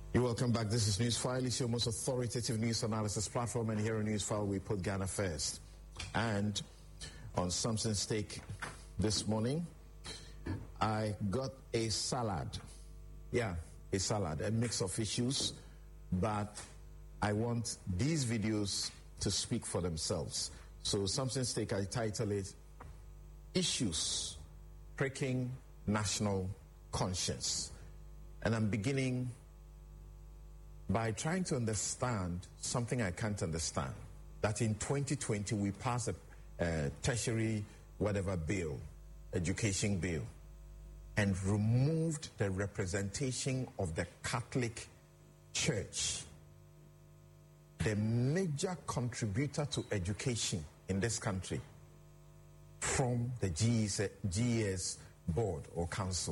You're welcome back. This is Newsfile. It's your most authoritative news analysis platform, and here on Newsfile we put Ghana first. And on Samson's Take this morning, I got a salad. Yeah, a salad, a mix of issues, but I want these videos to speak for themselves. So Samson's Take, I title it, Issues Pricking National Conscience. And I'm beginning by trying to understand something I can't understand. That in 2020 we passed a tertiary whatever bill, education bill, and removed the representation of the Catholic Church, the major contributor to education in this country, from the GES board or council.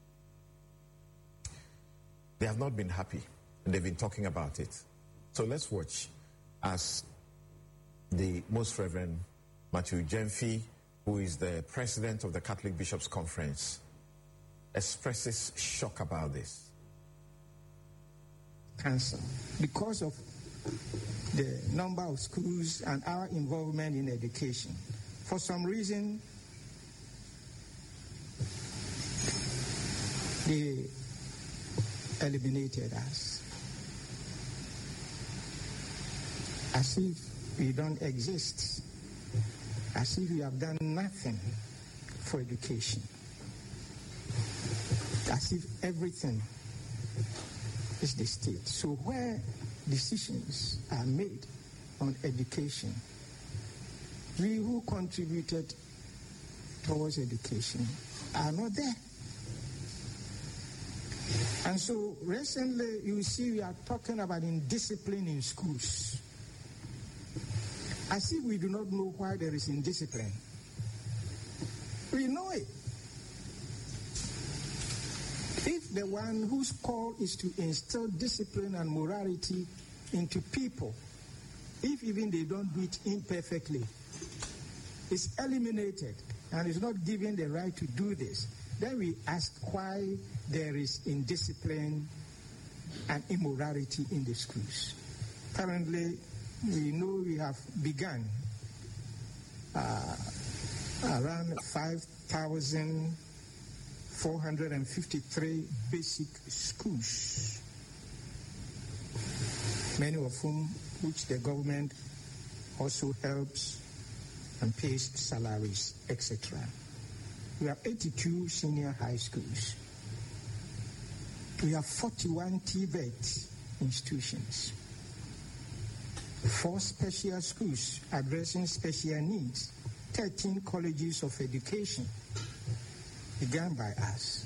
They have not been happy, and they've been talking about it. So let's watch as the Most Reverend Matthew Gyamfi, who is the president of the Catholic Bishops' Conference, expresses shock about this. Council, because of the number of schools and our involvement in education, for some reason, they eliminated us, as if we don't exist, as if we have done nothing for education, as if everything is the state. So where decisions are made on education, we who contributed towards education are not there. And so recently, you see, we are talking about indiscipline in schools, as if we do not know why there is indiscipline. We know it. If the one whose call is to instill discipline and morality into people, if even they don't do it imperfectly, is eliminated and is not given the right to do this, then we ask why there is indiscipline and immorality in the schools. Currently, we know we have begun around 5,453 basic schools, many of which the government also helps and pays salaries, etc. We have 82 senior high schools. We have 41 TVET institutions, 4 special schools addressing special needs, 13 colleges of education begun by us,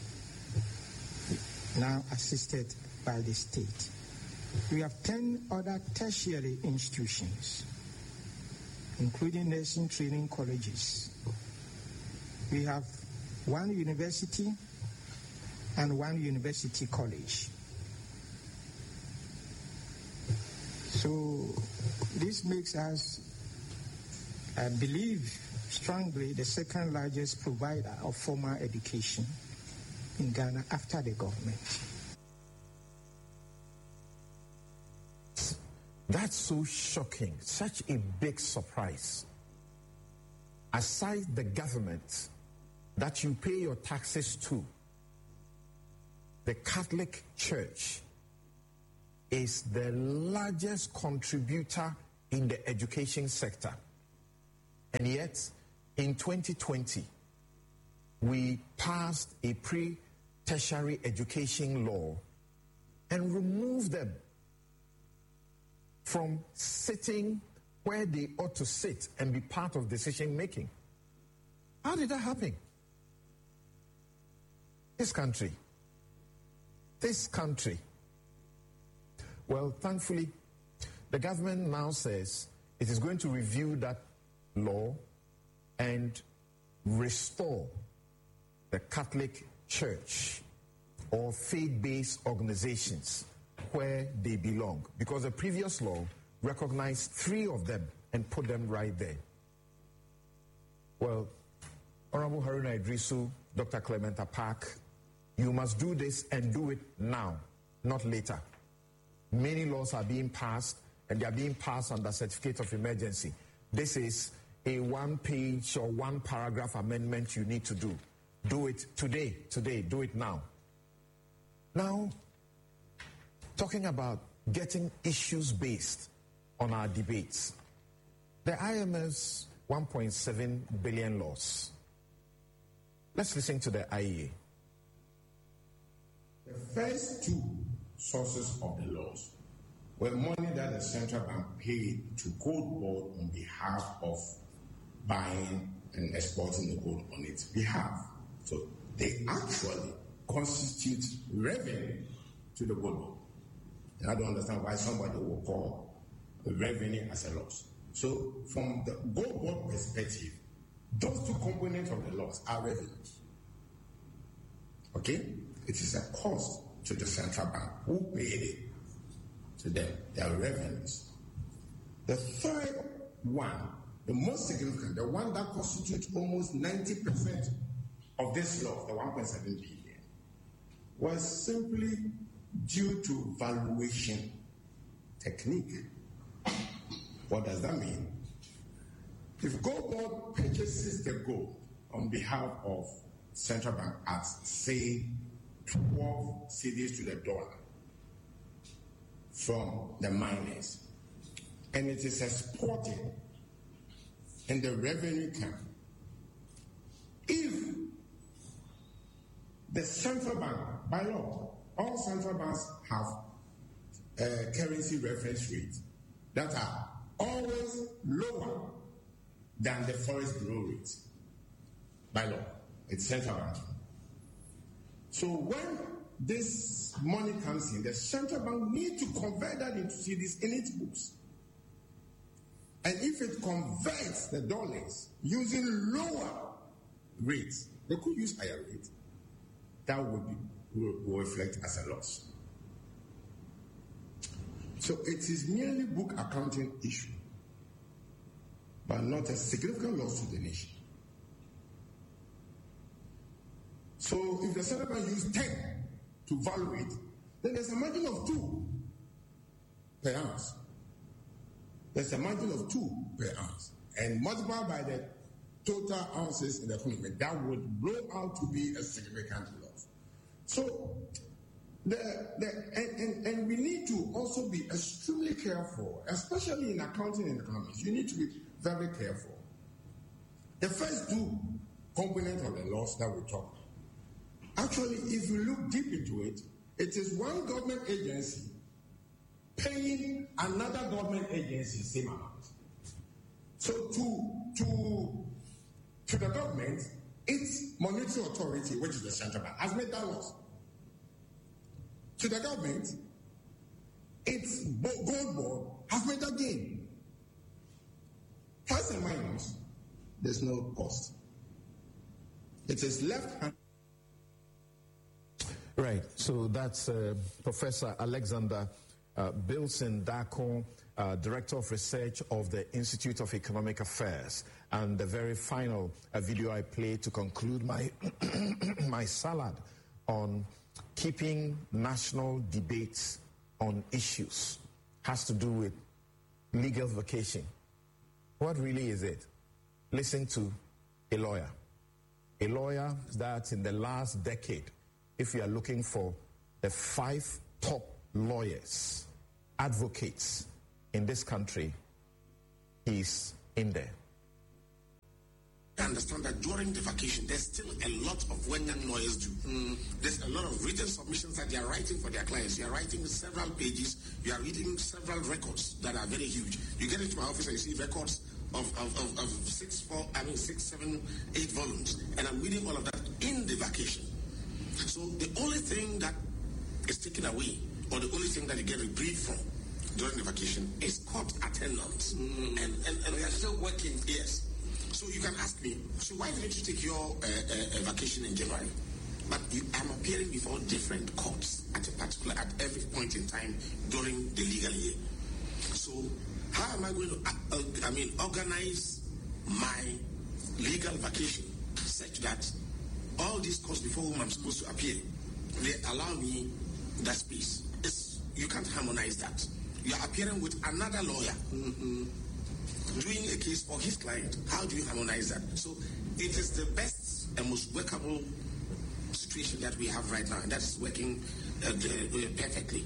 now assisted by the state. We have 10 other tertiary institutions, including nursing training colleges. We have 1 university and 1 university college. So this makes us, I believe strongly, the second largest provider of formal education in Ghana after the government. That's so shocking, such a big surprise. Aside the government that you pay your taxes to, the Catholic Church is the largest contributor in the education sector. And yet, in 2020, we passed a pre-tertiary education law and removed them from sitting where they ought to sit and be part of decision making. How did that happen? This country. Well, thankfully, the government now says it is going to review that law and restore the Catholic Church or faith-based organizations where they belong, because the previous law recognized 3 of them and put them right there. Well, Honorable Haruna Iddrisu, Dr. Clement Park, you must do this and do it now. not later. Many laws are being passed, and they are being passed under certificate of emergency. This is a one-page or one-paragraph amendment you need to do. Do it today, do it now. Now, talking about getting issues based on our debates. The IMF's 1.7 billion loss. Let's listen to the IEA. The first two sources of the loss were money that the central bank paid to Gold Board on behalf of buying and exporting the gold on its behalf. So they actually constitute revenue to the Gold Board. And I don't understand why somebody will call revenue as a loss. So from the Gold Board perspective, those two components of the loss are revenues. Okay? It is a cost to the central bank. Who paid it? To them. They are revenues. The third one, the most significant, the one that constitutes almost 90% of this loss, the 1.7 billion, was simply due to valuation technique. What does that mean? If Gold Board purchases the gold on behalf of central bank at, say, 12 cedis to the dollar from the miners, and it is exported and the revenue comes, if the central bank, by law, all central banks have currency reference rates that are always lower than the Forex Bureau rates. By law, it's central bank. So when this money comes in, the central bank needs to convert that into cedis in its books. And if it converts the dollars using lower rates, they could use higher rates, that will reflect as a loss. So it is merely book accounting issue, but not a significant loss to the nation. So if the central bank uses 10 to value it, then there's a margin of 2 per ounce. There's a margin of 2 per ounce. And multiplied by the total ounces in the economy, that would blow out to be a significant loss. So, and we need to also be extremely careful, especially in accounting and economics. You need to be very careful. The first two components of the loss that we talk about, actually, if you look deep into it, it is one government agency paying another government agency same amount. So to the government, its monetary authority, which is the central bank, has made that loss. To the government, its Gold Board has made that gain. Plus and minus, there's no cost. It is left hand. Right, so that's Professor Alexander Bilson Darko, Director of Research of the Institute of Economic Affairs. And the very final video I played to conclude my, my salad on keeping national debates on issues has to do with legal vacation. What really is it? Listen to a lawyer that in the last decade, if you are looking for the 5 top lawyers, advocates in this country, he's in there. I understand that during the vacation, there's still a lot of work that lawyers do. There's a lot of written submissions that they are writing for their clients. You are writing several pages. You are reading several records that are very huge. You get into my office and you see records of 6, 7, 8 volumes. And I'm reading all of that in the vacation. So the only thing that is taken away, or the only thing that you get reprieve from during the vacation, is court attendance. And we are still working. Yes. So you can ask me, so why didn't you take your vacation in January? But I'm appearing before different courts at every point in time during the legal year. So how am I going to, organize my legal vacation such that all these courts before whom I'm supposed to appear, they allow me that space. You can't harmonize that. You are appearing with another lawyer doing a case for his client. How do you harmonize that? So it is the best and most workable situation that we have right now, and that is working perfectly.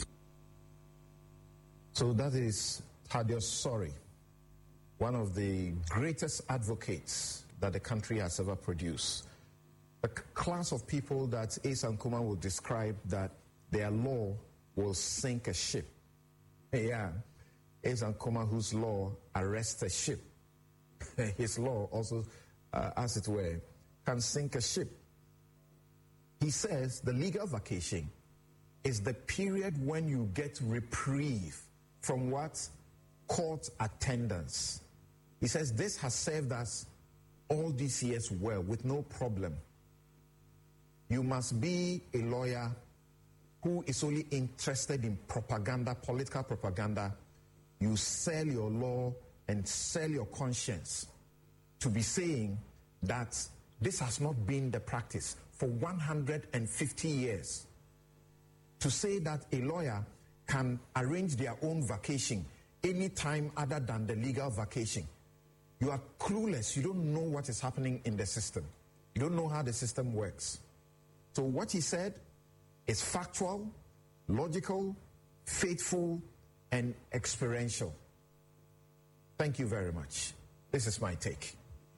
So that is Thaddeus Sori, one of the greatest advocates that the country has ever produced. A class of people that Ace Nkrumah will describe that their law will sink a ship. Yeah, Ace Nkrumah, whose law arrests a ship. His law also, as it were, can sink a ship. He says the legal vacation is the period when you get reprieve from what? Court attendance. He says this has served us all these years well, with no problem. You must be a lawyer who is only interested in propaganda, political propaganda. You sell your law and sell your conscience to be saying that this has not been the practice for 150 years. To say that a lawyer can arrange their own vacation any time other than the legal vacation. You are clueless. You don't know what is happening in the system. You don't know how the system works. So what he said is factual, logical, faithful, and experiential. Thank you very much. This is my take.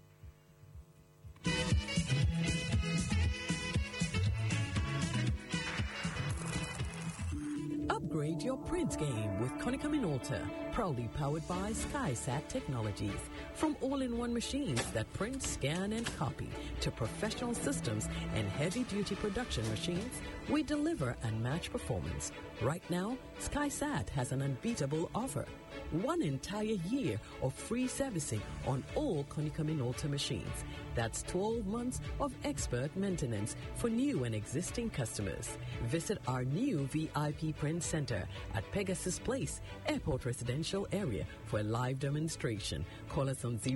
Upgrade your print game with Konica Minolta, proudly powered by SkySat Technologies. From all-in-one machines that print, scan, and copy to professional systems and heavy-duty production machines, we deliver unmatched performance. Right now, SkySat has an unbeatable offer. 1 entire year of free servicing on all Konica Minolta machines. That's 12 months of expert maintenance for new and existing customers. Visit our new VIP Print Center at Pegasus Place, Airport Residential Area for a live demonstration. Call us on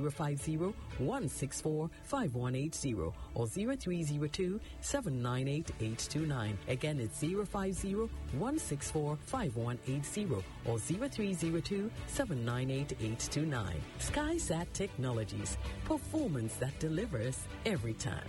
050-164-5180 or 0302-798-829. Again, it's 050-164-5180 or 0302-798-829. SkySat Technologies, performance that delivers every time.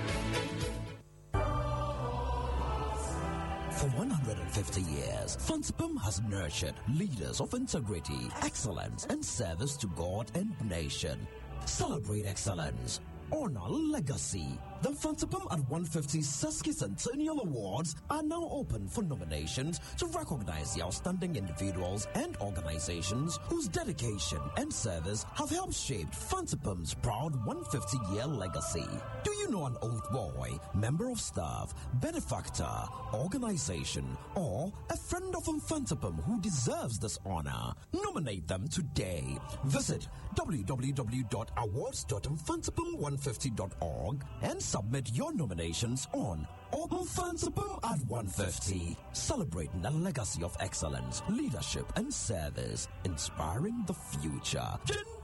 For 150 years, Funsipum has nurtured leaders of integrity, excellence, and service to God and nation. Celebrate excellence. Honor legacy. The Funsipum at 150 Sesquicentennial Awards are now open for nominations to recognize the outstanding individuals and organizations whose dedication and service have helped shape Funsipum's proud 150-year legacy. Do you know an old boy, member of staff, benefactor, organization, or a friend of Funsipum who deserves this honor? Nominate them today. Visit www.awards.funsipum150.org and submit your nominations on Funsipum at 150. Celebrating a legacy of excellence, leadership, and service, inspiring the future.